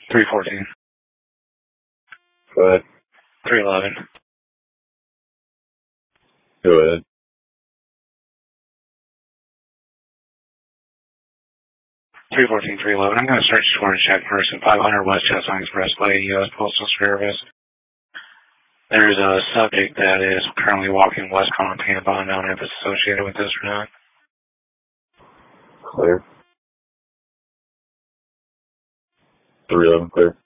314. Go ahead. 311. Go ahead. 314, 311. I'm going to search for a check person, 500 West Chestnut Expressway, U.S. Postal Service. There's a subject that is currently walking west on Tampa. I don't know if it's associated with this or not. Clear. 311, clear.